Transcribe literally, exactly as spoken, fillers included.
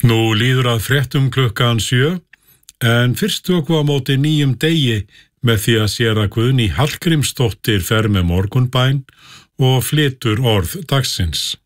Nú líður að fréttum klukkan sjö, en fyrst tökum við á móti nýjum degi með því að séra Guðný Hallgrímsdóttir fer með morgunbæn og flytur orð dagsins.